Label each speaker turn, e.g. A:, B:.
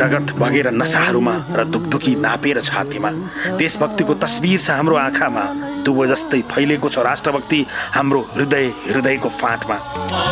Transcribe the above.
A: रगत बगेर नसाहरूमा र दुखदुखी नापेर छातीमा। देशभक्तिको तस्बिर छ हाम्रो आँखामा, दुबो जस्तै फैलेको छ राष्ट्रभक्ति हाम्रो हृदयको फाँटमा।